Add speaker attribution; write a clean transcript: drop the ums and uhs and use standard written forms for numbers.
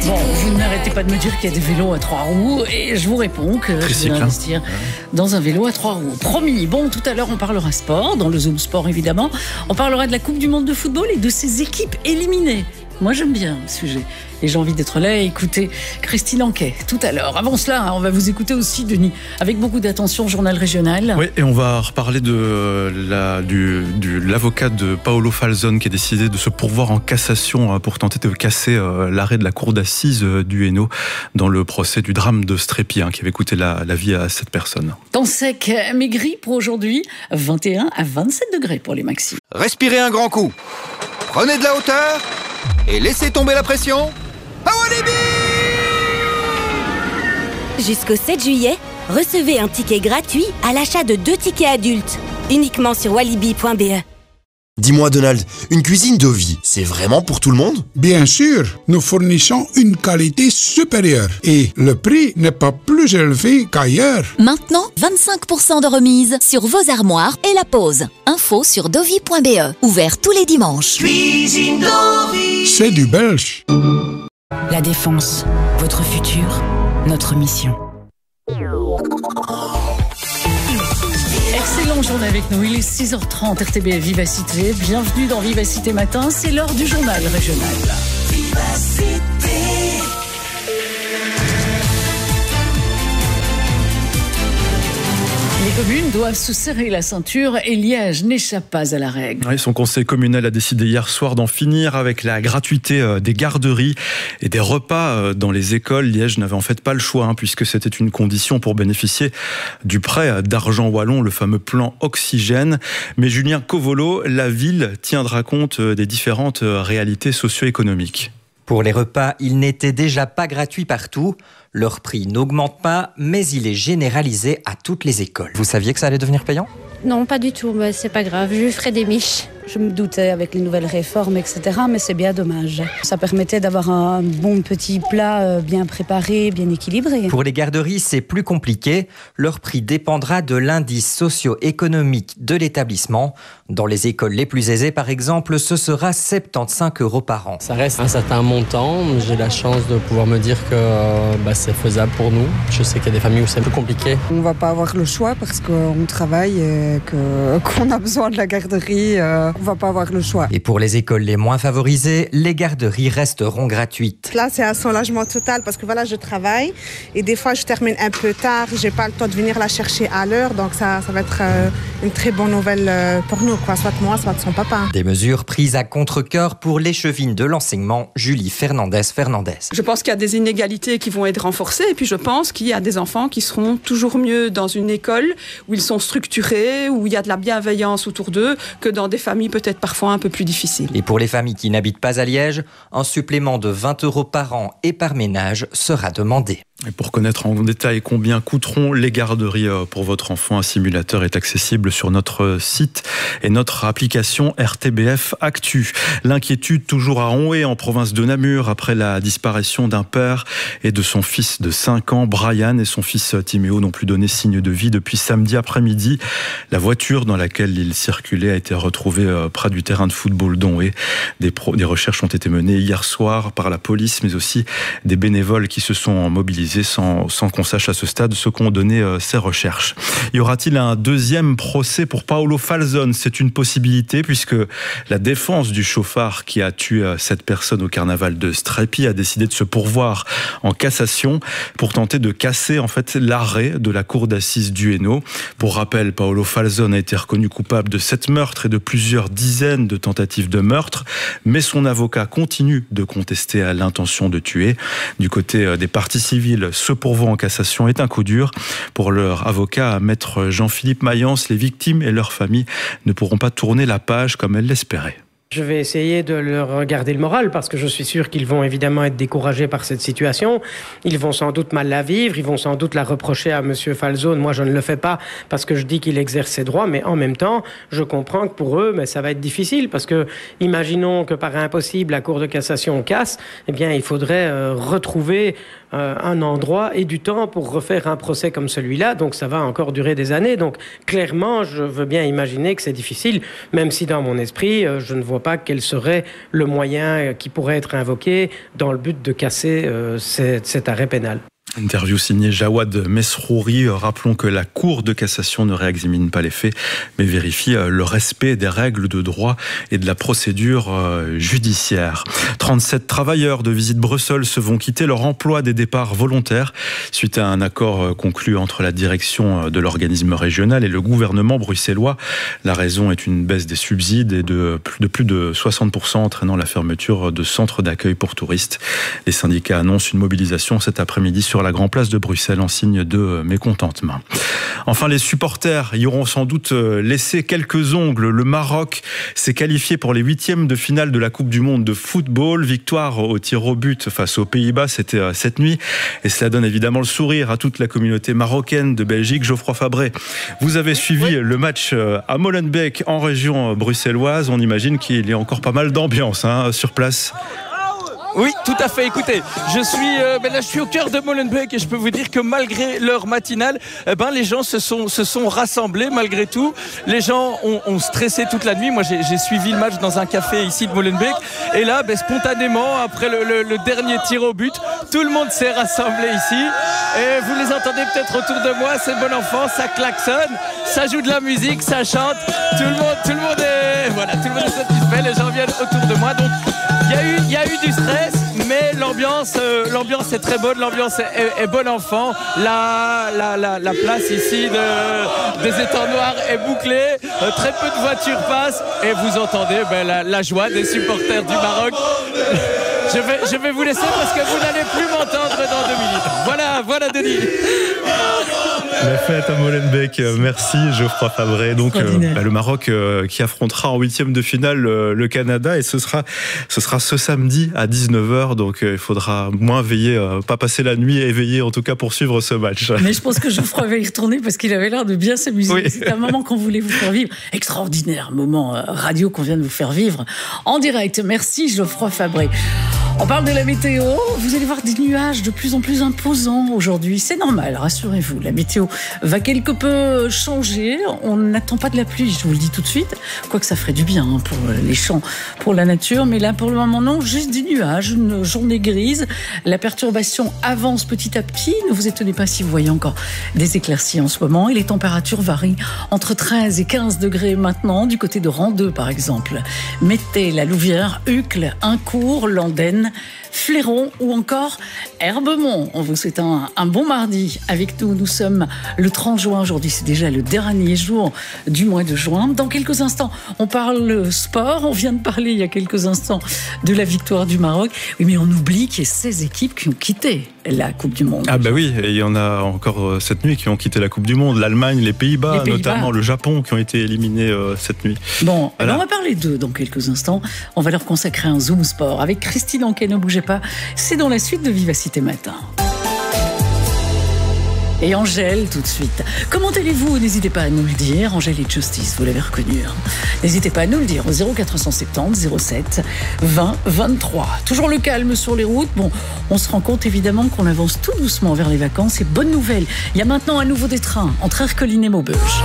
Speaker 1: Bon, vous n'arrêtez pas de me dire qu'il y a des vélos à 3 roues et je vous réponds que je vais investir dans un vélo à 3 roues. Promis. Bon, tout à l'heure, on parlera sport, dans le Zoom Sport évidemment. On parlera de la Coupe du Monde de football et de ses équipes éliminées. Moi, j'aime bien le sujet. Et j'ai envie d'être là et écouter Christine Anquet tout à l'heure. Avant cela, on va vous écouter aussi, Denis, avec beaucoup d'attention, journal régional.
Speaker 2: Oui, et on va reparler de l'avocat de Paolo Falzon qui a décidé de se pourvoir en cassation pour tenter de casser l'arrêt de la cour d'assises du Hainaut dans le procès du drame de Strépy, qui avait coûté la vie à cette personne.
Speaker 1: Temps sec, mais gris pour aujourd'hui, 21 à 27 degrés pour les maxi.
Speaker 3: Respirez un grand coup. Prenez de la hauteur et laissez tomber la pression.
Speaker 4: Jusqu'au 7 juillet, recevez un ticket gratuit à l'achat de 2 tickets adultes, uniquement sur walibi.be.
Speaker 5: Dis-moi Donald, une cuisine Dovi, c'est vraiment pour tout le monde ?
Speaker 6: Bien sûr, nous fournissons une qualité supérieure et le prix n'est pas plus élevé qu'ailleurs.
Speaker 7: Maintenant, 25% de remise sur vos armoires et la pose. Info sur dovi.be, ouvert tous les dimanches.
Speaker 8: Cuisine Dovi.
Speaker 6: C'est du belge.
Speaker 9: La défense, votre futur, notre mission.
Speaker 1: Excellente journée avec nous, il est 6h30, RTBF Vivacité. Bienvenue dans Vivacité Matin, c'est l'heure du journal régional.
Speaker 8: Vivacité.
Speaker 1: Les communes doivent se serrer la ceinture et Liège n'échappe pas à la règle.
Speaker 2: Oui, son conseil communal a décidé hier soir d'en finir avec la gratuité des garderies et des repas dans les écoles. Liège n'avait en fait pas le choix, puisque c'était une condition pour bénéficier du prêt d'argent wallon, le fameux plan Oxygène. Mais Julien Covolo, la ville tiendra compte des différentes réalités socio-économiques.
Speaker 10: Pour les repas, il n'était déjà pas gratuit partout. Leur prix n'augmente pas, mais il est généralisé à toutes les écoles. Vous saviez que ça allait devenir payant ?
Speaker 11: Non, pas du tout, mais c'est pas grave, je ferai des miches. Je me doutais avec les nouvelles réformes, etc., mais c'est bien dommage. Ça permettait d'avoir un bon petit plat bien préparé, bien équilibré.
Speaker 10: Pour les garderies, c'est plus compliqué. Leur prix dépendra de l'indice socio-économique de l'établissement. Dans les écoles les plus aisées, par exemple, ce sera 75 € par an.
Speaker 12: Ça reste un certain montant. J'ai la chance de pouvoir me dire que c'est faisable pour nous. Je sais qu'il y a des familles où c'est plus compliqué.
Speaker 13: On ne va pas avoir le choix parce qu'on travaille et qu'on a besoin de la garderie. On va pas avoir le choix.
Speaker 10: Et pour les écoles les moins favorisées, les garderies resteront gratuites.
Speaker 13: Là, c'est un soulagement total parce que voilà, je travaille et des fois, je termine un peu tard. J'ai pas le temps de venir la chercher à l'heure, donc ça va être une très bonne nouvelle pour nous, soit moi, soit son papa.
Speaker 10: Des mesures prises à contre-cœur pour l'échevine de l'enseignement, Julie Fernandez.
Speaker 14: Je pense qu'il y a des inégalités qui vont être renforcées et puis je pense qu'il y a des enfants qui seront toujours mieux dans une école où ils sont structurés, où il y a de la bienveillance autour d'eux que dans des familles peut-être parfois un peu plus difficiles.
Speaker 10: Et pour les familles qui n'habitent pas à Liège, un supplément de 20 € par an et par ménage sera demandé.
Speaker 2: Et pour connaître en détail combien coûteront les garderies pour votre enfant, un simulateur est accessible sur notre site et notre application RTBF Actu. L'inquiétude toujours à Onhé, en province de Namur, après la disparition d'un père et de son fils de 5 ans. Brian et son fils Timéo n'ont plus donné signe de vie depuis samedi après-midi. La voiture dans laquelle ils circulaient a été retrouvée près du terrain de football d'Onhé. Des recherches ont été menées hier soir par la police, mais aussi des bénévoles qui se sont mobilisés sans qu'on sache à ce stade ce qu'ont donné ces recherches. Y aura-t-il un deuxième procès pour Paolo Falzon ? C'est une possibilité puisque la défense du chauffard qui a tué cette personne au carnaval de Strépy a décidé de se pourvoir en cassation pour tenter de casser l'arrêt de la cour d'assises du Hainaut. Pour rappel, Paolo Falzon a été reconnu coupable de 7 meurtres et de plusieurs dizaines de tentatives de meurtre, mais son avocat continue de contester l'intention de tuer. Du côté des parties civiles, ce pourvoi en cassation est un coup dur. Pour leur avocat, maître Jean-Philippe Mayence, les victimes et leurs familles ne pourront pas tourner la page comme elles l'espéraient.
Speaker 15: Je vais essayer de leur garder le moral parce que je suis sûr qu'ils vont évidemment être découragés par cette situation. Ils vont sans doute mal la vivre, ils vont sans doute la reprocher à monsieur Falzon. Moi, je ne le fais pas parce que je dis qu'il exerce ses droits, mais en même temps, je comprends que pour eux, ça va être difficile parce que imaginons que par impossible, la Cour de cassation casse, eh bien, il faudrait retrouver un endroit et du temps pour refaire un procès comme celui-là. Donc, ça va encore durer des années. Donc, clairement, je veux bien imaginer que c'est difficile, même si dans mon esprit, je ne vois pas quel serait le moyen qui pourrait être invoqué dans le but de casser cet arrêt pénal.
Speaker 2: Interview signée Jawad Mesrouri. Rappelons que la Cour de cassation ne réexamine pas les faits, mais vérifie le respect des règles de droit et de la procédure judiciaire. 37 travailleurs de Visite Bruxelles se vont quitter leur emploi des départs volontaires suite à un accord conclu entre la direction de l'organisme régional et le gouvernement bruxellois. La raison est une baisse des subsides et de plus de 60%, entraînant la fermeture de centres d'accueil pour touristes. Les syndicats annoncent une mobilisation cet après-midi sur la Grande Place de Bruxelles en signe de mécontentement. Enfin, les supporters y auront sans doute laissé quelques ongles. Le Maroc s'est qualifié pour les 8e de finale de la Coupe du Monde de football. Victoire au tir au but face aux Pays-Bas, c'était cette nuit. Et cela donne évidemment le sourire à toute la communauté marocaine de Belgique. Geoffroy Fabré, vous avez suivi le match à Molenbeek en région bruxelloise. On imagine qu'il y a encore pas mal d'ambiance sur place.
Speaker 16: Oui, tout à fait. Écoutez, je suis au cœur de Molenbeek et je peux vous dire que malgré l'heure matinale, les gens se sont rassemblés malgré tout. Les gens ont stressé toute la nuit. Moi, j'ai suivi le match dans un café ici de Molenbeek et là, spontanément, après le dernier tir au but, tout le monde s'est rassemblé ici. Et vous les entendez peut-être autour de moi, c'est bon enfant, ça klaxonne, ça joue de la musique, ça chante. Tout le monde est satisfait. Les gens viennent autour de moi. Donc, il y a eu du stress, mais l'ambiance est très bonne, l'ambiance est bon enfant. La place ici des étendoirs est bouclée, très peu de voitures passent et vous entendez la joie des supporters du Maroc. Je vais vous laisser parce que vous n'allez plus m'entendre dans 2 minutes. Voilà Denis.
Speaker 2: La fête à Molenbeek, merci Geoffroy Fabré. Donc le Maroc qui affrontera en 8e de finale le Canada et ce sera ce samedi à 19h. Donc il faudra moins veiller, pas passer la nuit éveillé en tout cas pour suivre ce match.
Speaker 1: Mais je pense que Geoffroy va y retourner parce qu'il avait l'air de bien s'amuser. Oui. C'est un moment qu'on voulait vous faire vivre. Extraordinaire moment radio qu'on vient de vous faire vivre en direct. Merci Geoffroy Fabré. On parle de la météo. Vous allez voir des nuages de plus en plus imposants aujourd'hui. C'est normal, rassurez-vous. La météo va quelque peu changer. On n'attend pas de la pluie, je vous le dis tout de suite. Quoique ça ferait du bien pour les champs, pour la nature. Mais là, pour le moment, non. Juste des nuages, une journée grise. La perturbation avance petit à petit. Ne vous étonnez pas si vous voyez encore des éclaircies en ce moment. Et les températures varient entre 13 et 15 degrés maintenant, du côté de Rang 2, par exemple. Mettez la Louvière, Uccle, Incourt, Landaine, Fléron ou encore Herbemont. On vous souhaite un bon mardi avec nous. Nous sommes le 30 juin aujourd'hui. C'est déjà le dernier jour du mois de juin. Dans quelques instants, on parle sport. On vient de parler il y a quelques instants de la victoire du Maroc. Oui, mais on oublie qu'il y a 16 équipes qui ont quitté la Coupe du Monde.
Speaker 2: Ah bah oui, et il y en a encore cette nuit qui ont quitté la Coupe du Monde. L'Allemagne, les Pays-Bas, notamment le Japon qui ont été éliminés cette nuit.
Speaker 1: Bon, voilà. On va parler d'eux dans quelques instants. On va leur consacrer un Zoom Sport avec Christine Anquet. Ne bougez pas, c'est dans la suite de Vivacité Matin. Et Angèle, tout de suite. Comment allez-vous? N'hésitez pas à nous le dire. Angèle et Justice, vous l'avez reconnu. N'hésitez pas à nous le dire au 0470 07 20 23. Toujours le calme sur les routes. Bon, on se rend compte évidemment qu'on avance tout doucement vers les vacances. Et bonne nouvelle, il y a maintenant à nouveau des trains entre Erqueline et Maubeuge.